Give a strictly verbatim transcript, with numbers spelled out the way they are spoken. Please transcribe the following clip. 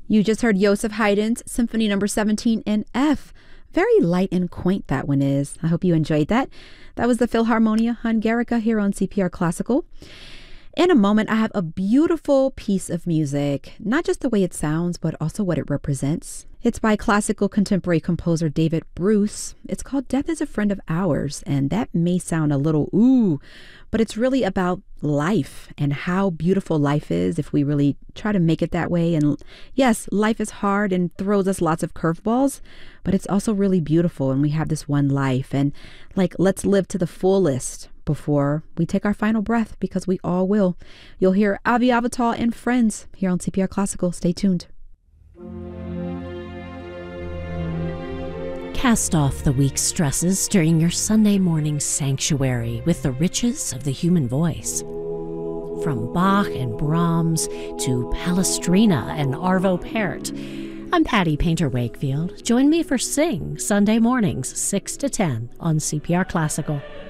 You just heard Joseph Haydn's Symphony Number seventeen in F. Very light and quaint that one is. I hope you enjoyed that. That was the Philharmonia Hungarica here on C P R Classical. In a moment, I have a beautiful piece of music, not just the way it sounds, but also what it represents. It's by classical contemporary composer David Bruce. It's called Death is a Friend of Ours, and that may sound a little ooh, but it's really about life and how beautiful life is if we really try to make it that way. And yes, life is hard and throws us lots of curveballs, but it's also really beautiful, and we have this one life, and like, let's live to the fullest before we take our final breath, because we all will. You'll hear Avi Avital and Friends here on C P R Classical. Stay tuned. Cast off the week's stresses during your Sunday morning sanctuary with the riches of the human voice. From Bach and Brahms to Palestrina and Arvo Pärt, I'm Patty Painter Wakefield. Join me for Sing Sunday mornings, six to ten on C P R Classical.